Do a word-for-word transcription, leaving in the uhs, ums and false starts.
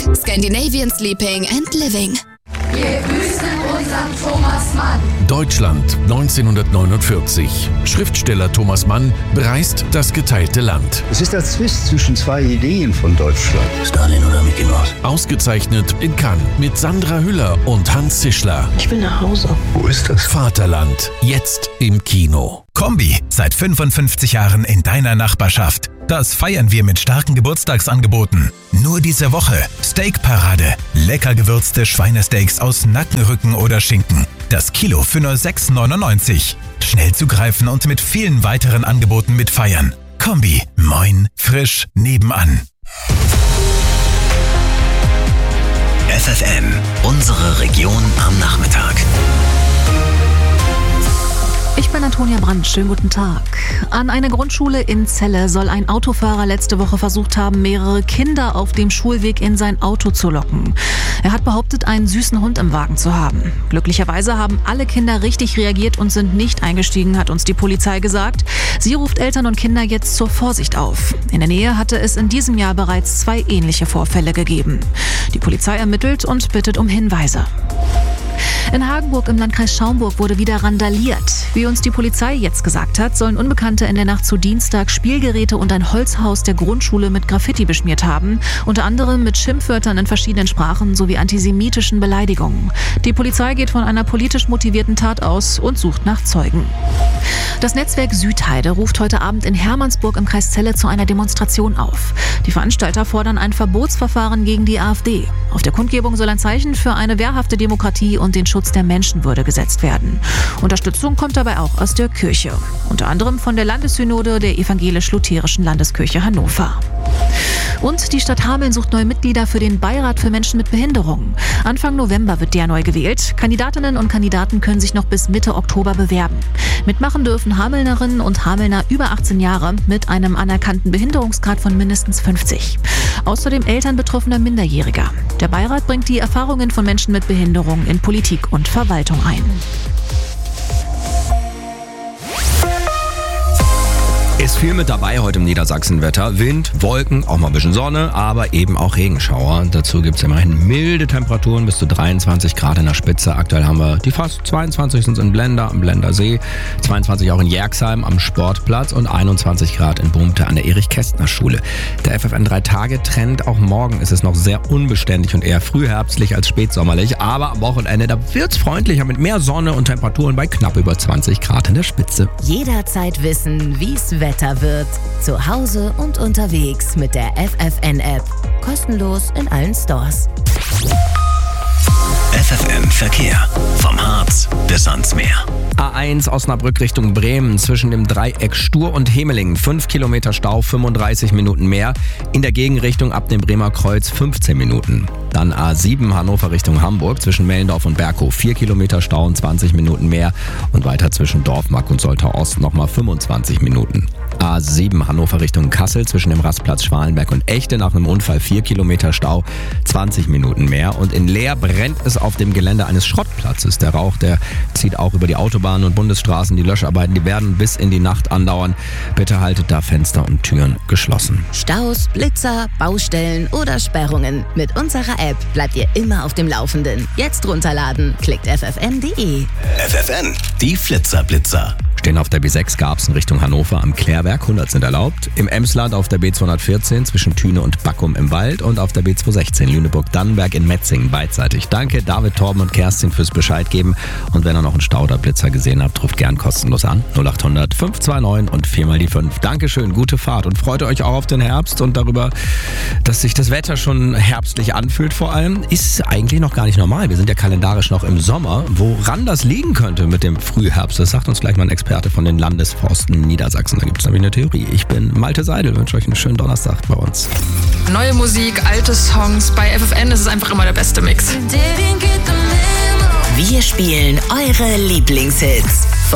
Scandinavian Sleeping and Living. Wir grüßen unseren Thomas Mann. Deutschland neunzehnhundertneunundvierzig. Schriftsteller Thomas Mann bereist das geteilte Land. Es ist der Zwist zwischen zwei Ideen von Deutschland. Stalin oder Mickey Mouse? Ausgezeichnet in Cannes mit Sandra Hüller und Hans Zischler. Ich will nach Hause. Wo ist das? Vaterland, jetzt im Kino. Kombi, seit fünfundfünfzig Jahren in deiner Nachbarschaft. Das feiern wir mit starken Geburtstagsangeboten. Nur diese Woche Steakparade. Lecker gewürzte Schweinesteaks aus Nackenrücken oder Schinken. Das Kilo für nur sechs neunundneunzig. Schnell zugreifen und mit vielen weiteren Angeboten mitfeiern. Kombi, moin, frisch, nebenan. F F N, unsere Region am Nachmittag. Ich bin Antonia Brandt, schönen guten Tag. An eine Grundschule in Celle soll ein Autofahrer letzte Woche versucht haben, mehrere Kinder auf dem Schulweg in sein Auto zu locken. Er hat behauptet, einen süßen Hund im Wagen zu haben. Glücklicherweise haben alle Kinder richtig reagiert und sind nicht eingestiegen, hat uns die Polizei gesagt. Sie ruft Eltern und Kinder jetzt zur Vorsicht auf. In der Nähe hatte es in diesem Jahr bereits zwei ähnliche Vorfälle gegeben. Die Polizei ermittelt und bittet um Hinweise. In Hagenburg im Landkreis Schaumburg wurde wieder randaliert. Wie uns die Polizei jetzt gesagt hat, sollen Unbekannte in der Nacht zu Dienstag Spielgeräte und ein Holzhaus der Grundschule mit Graffiti beschmiert haben. Unter anderem mit Schimpfwörtern in verschiedenen Sprachen sowie antisemitischen Beleidigungen. Die Polizei geht von einer politisch motivierten Tat aus und sucht nach Zeugen. Das Netzwerk Südheide ruft heute Abend in Hermannsburg im Kreis Celle zu einer Demonstration auf. Die Veranstalter fordern ein Verbotsverfahren gegen die AfD. Auf der Kundgebung soll ein Zeichen für eine wehrhafte Demokratie und den Schutz der Menschenwürde gesetzt werden. Unterstützung kommt dabei auch aus der Kirche. Unter anderem von der Landessynode der evangelisch-lutherischen Landeskirche Hannover. Und die Stadt Hameln sucht neue Mitglieder für den Beirat für Menschen mit Behinderungen. Anfang November wird der neu gewählt. Kandidatinnen und Kandidaten können sich noch bis Mitte Oktober bewerben. Mitmachen dürfen Hamelnerinnen und Hamelner über achtzehn Jahre mit einem anerkannten Behinderungsgrad von mindestens fünfzig. Außerdem Eltern betroffener Minderjähriger. Der Beirat bringt die Erfahrungen von Menschen mit Behinderung in Politik und Verwaltung ein. Ist viel mit dabei heute im Niedersachsenwetter. Wind, Wolken, auch mal ein bisschen Sonne, aber eben auch Regenschauer. Dazu gibt es immerhin milde Temperaturen bis zu dreiundzwanzig Grad in der Spitze. Aktuell haben wir die fast zweiundzwanzig sind in Blender am Blendersee, zweiundzwanzig auch in Jerxheim am Sportplatz und einundzwanzig Grad in Brumte an der Erich-Kästner-Schule. Der F F N drei Tage Trend, auch morgen ist es noch sehr unbeständig und eher frühherbstlich als spätsommerlich. Aber am Wochenende, da wird es freundlicher mit mehr Sonne und Temperaturen bei knapp über zwanzig Grad in der Spitze. Jederzeit wissen, wie es Wetter wird. Zu Hause und unterwegs mit der F F N-App. Kostenlos in allen Stores. F F N Verkehr. Vom Harz bis ans Meer. A eins Osnabrück Richtung Bremen zwischen dem Dreieck Stur und Hemelingen. fünf Kilometer Stau, fünfunddreißig Minuten mehr. In der Gegenrichtung ab dem Bremer Kreuz fünfzehn Minuten. Dann A sieben Hannover Richtung Hamburg zwischen Mellendorf und Berghof. vier Kilometer Stau und zwanzig Minuten mehr. Und weiter zwischen Dorfmark und Soltau Ost nochmal fünfundzwanzig Minuten. A sieben Hannover Richtung Kassel zwischen dem Rastplatz Schwalenberg und Echte nach einem Unfall vier Kilometer Stau, zwanzig Minuten mehr. Und in Leer brennt es auf dem Gelände eines Schrottplatzes. Der Rauch, der zieht auch über die Autobahnen und Bundesstraßen. Die Löscharbeiten, die werden bis in die Nacht andauern. Bitte haltet da Fenster und Türen geschlossen. Staus, Blitzer, Baustellen oder Sperrungen. Mit unserer App bleibt ihr immer auf dem Laufenden. Jetzt runterladen, klickt f f n punkt d e. F F N, die Flitzerblitzer. Stehen auf der B sechs Garbsen Richtung Hannover am Klärwerk, hundert sind erlaubt. Im Emsland auf der B zweihundertvierzehn zwischen Thüne und Backum im Wald und auf der B zweihundertsechzehn Lüneburg-Dannenberg in Metzingen beidseitig. Danke David, Torben und Kerstin fürs Bescheid geben. Und wenn ihr noch einen Stau oder Blitzer gesehen habt, ruft gern kostenlos an. null acht hundert fünf zwei neun und vier mal die fünf. Dankeschön, gute Fahrt und freut euch auch auf den Herbst und darüber, dass sich das Wetter schon herbstlich anfühlt vor allem. Ist eigentlich noch gar nicht normal. Wir sind ja kalendarisch noch im Sommer. Woran das liegen könnte mit dem Frühherbst, das sagt uns gleich mal ein Experte von den Landesforsten Niedersachsen. Da gibt es nämlich eine Theorie. Ich bin Malte Seidel, wünsche euch einen schönen Donnerstag bei uns. Neue Musik, alte Songs. Bei F F N ist es einfach immer der beste Mix. Wir spielen eure Lieblingshits.